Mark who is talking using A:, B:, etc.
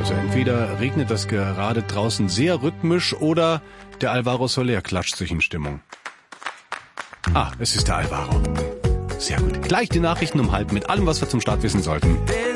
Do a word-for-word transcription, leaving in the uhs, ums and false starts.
A: Also entweder regnet das gerade draußen sehr rhythmisch oder der Alvaro Soler klatscht sich in Stimmung. Ah, es ist der Alvaro. Sehr gut. Gleich die Nachrichten um halb mit allem, was wir zum Start wissen sollten.